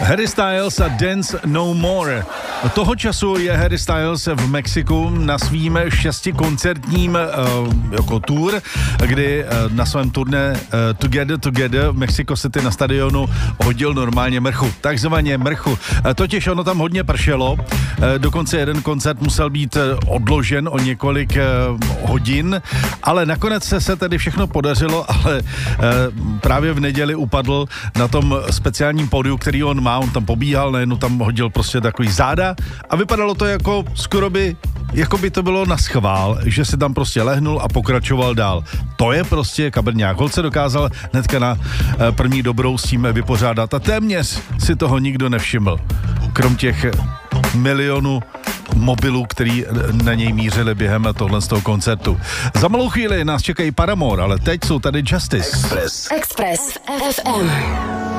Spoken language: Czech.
Harry Styles a Dance No More. Toho času je Harry Styles v Mexiku na svým 6 koncertním jako tour, kdy na svém turné Together v Mexico City na stadionu hodil normálně mrchu. Takzvaně mrchu. Totiž ono tam hodně pršelo. Dokonce jeden koncert musel být odložen o několik hodin, ale nakonec se tedy všechno podařilo, ale právě v neděli upadl na tom speciálním pódiu, který on má, on tam pobíhal, najednou tam hodil prostě takový záda a vypadalo to jako skoro by, jako by to bylo na schvál, že se tam prostě lehnul a pokračoval dál. To je prostě kabrňák. Holt se dokázal hnedka na první dobrou s tím vypořádat a téměř si toho nikdo nevšiml. Krom těch milionů mobilů, který na něj mířili během tohle z toho koncertu. Za malou chvíli nás čekají Paramore, ale teď jsou tady Justice. Express FM.